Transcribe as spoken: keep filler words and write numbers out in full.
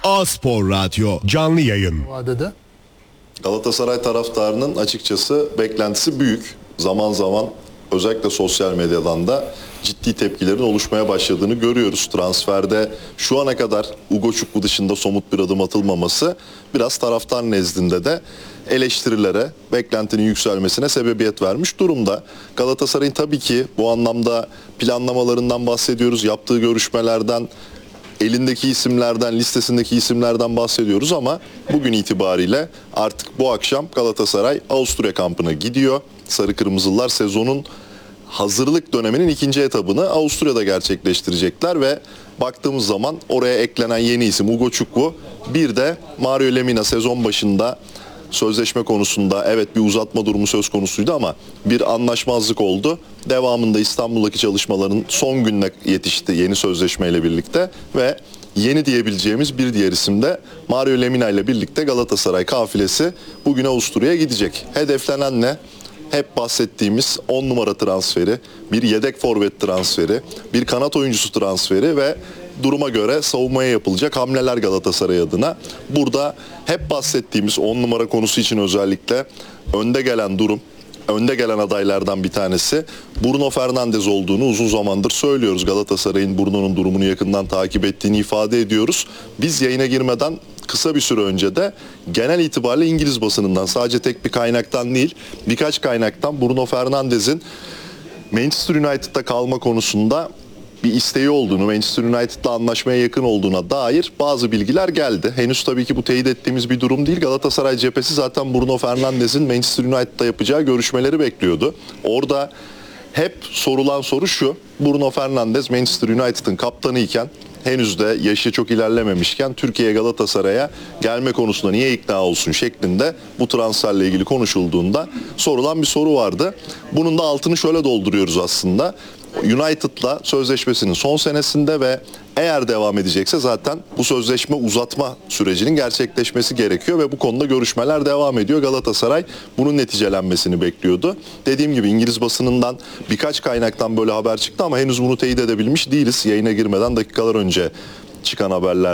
A-Spor Radyo canlı yayın. Vadede. Galatasaray taraftarının açıkçası beklentisi büyük. Zaman zaman özellikle sosyal medyadan da ciddi tepkilerin oluşmaya başladığını görüyoruz. Transferde şu ana kadar Ugo Chukwu dışında somut bir adım atılmaması biraz taraftar nezdinde de eleştirilere, beklentinin yükselmesine sebebiyet vermiş durumda. Galatasaray'ın tabii ki bu anlamda planlamalarından bahsediyoruz, yaptığı görüşmelerden, elindeki isimlerden, listesindeki isimlerden bahsediyoruz ama bugün itibariyle artık bu akşam Galatasaray Avusturya kampına gidiyor. Sarı Kırmızılar sezonun hazırlık döneminin ikinci etabını Avusturya'da gerçekleştirecekler ve baktığımız zaman oraya eklenen yeni isim Ugo Chukwu, bir de Mario Lemina sezon başında sözleşme konusunda evet bir uzatma durumu söz konusuydu ama bir anlaşmazlık oldu. Devamında İstanbul'daki çalışmaların son gününe yetişti yeni sözleşmeyle birlikte ve yeni diyebileceğimiz bir diğer isim de Mario Lemina ile birlikte Galatasaray kafilesi bugün Avusturya'ya gidecek. Hedeflenen ne? Hep bahsettiğimiz on numara transferi, bir yedek forvet transferi, bir kanat oyuncusu transferi ve duruma göre savunmaya yapılacak hamleler Galatasaray adına. Burada hep bahsettiğimiz on numara konusu için özellikle önde gelen durum, önde gelen adaylardan bir tanesi Bruno Fernandes olduğunu uzun zamandır söylüyoruz. Galatasaray'ın Bruno'nun durumunu yakından takip ettiğini ifade ediyoruz. Biz yayına girmeden kısa bir süre önce de genel itibariyle İngiliz basınından, sadece tek bir kaynaktan değil birkaç kaynaktan Bruno Fernandes'in Manchester United'da kalma konusunda bir isteği olduğunu, Manchester United'la anlaşmaya yakın olduğuna dair bazı bilgiler geldi. Henüz tabii ki bu teyit ettiğimiz bir durum değil. Galatasaray cephesi zaten Bruno Fernandes'in Manchester United'da yapacağı görüşmeleri bekliyordu. Orada hep sorulan soru şu: Bruno Fernandes Manchester United'ın kaptanı iken, henüz de yaşı çok ilerlememişken Türkiye Galatasaray'a gelme konusunda niye ikna olsun şeklinde bu transferle ilgili konuşulduğunda sorulan bir soru vardı. Bunun da altını şöyle dolduruyoruz aslında. United'la sözleşmesinin son senesinde ve eğer devam edecekse zaten bu sözleşme uzatma sürecinin gerçekleşmesi gerekiyor ve bu konuda görüşmeler devam ediyor. Galatasaray bunun neticelenmesini bekliyordu. Dediğim gibi İngiliz basınından birkaç kaynaktan böyle haber çıktı ama henüz bunu teyit edebilmiş değiliz. Yayına girmeden dakikalar önce çıkan haberler